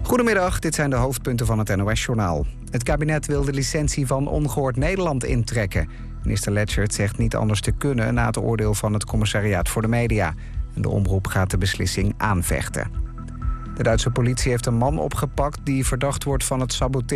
Goedemiddag, dit zijn de hoofdpunten van het NOS-journaal. Het kabinet wil de licentie van Ongehoord Nederland intrekken. Minister Lechtert zegt niet anders te kunnen na het oordeel van het Commissariaat voor de Media. En de omroep gaat de beslissing aanvechten. De Duitse politie heeft een man opgepakt die verdacht wordt van het saboteren